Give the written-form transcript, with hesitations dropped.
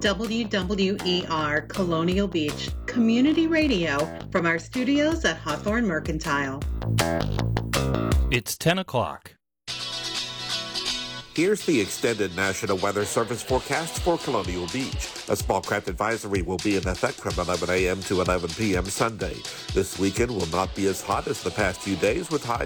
WWER Colonial Beach, community radio from our studios at Hawthorne Mercantile. It's 10 o'clock. Here's the extended National Weather Service forecast for Colonial Beach. A small craft advisory will be in effect from 11 a.m. to 11 p.m. Sunday. This weekend will not be as hot as the past few days, with highs